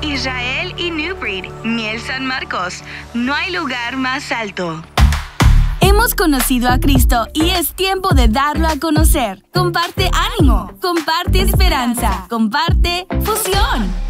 Israel y New Breed, Miel San Marcos. No hay lugar más alto. Hemos conocido a Cristo y es tiempo de darlo a conocer. Comparte ánimo, comparte esperanza, comparte fusión.